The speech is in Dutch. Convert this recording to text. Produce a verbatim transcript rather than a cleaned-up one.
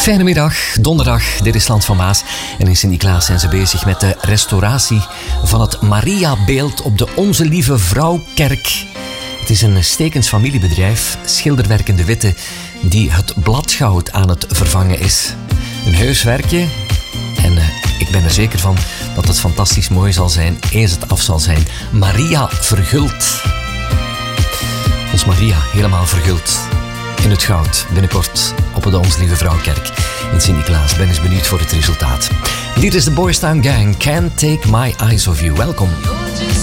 Fijne middag, donderdag, dit is Land van Maas. En in Sint-Niklaas zijn ze bezig met de restauratie van het Maria-beeld op de Onze Lieve Vrouwkerk. Het is een stekens familiebedrijf, Schilderwerk in de Witte, die het bladgoud aan het vervangen is. Een heus werkje en uh, ik ben er zeker van dat het fantastisch mooi zal zijn eens het af zal zijn. Maria verguld. Ons Maria helemaal verguld. In het goud, binnenkort op de Ons Lieve Vrouwkerk in Sint-Niklaas. Ben eens benieuwd voor het resultaat. Dit is de Boys Town Gang, Can't Take My Eyes Off You. Welkom.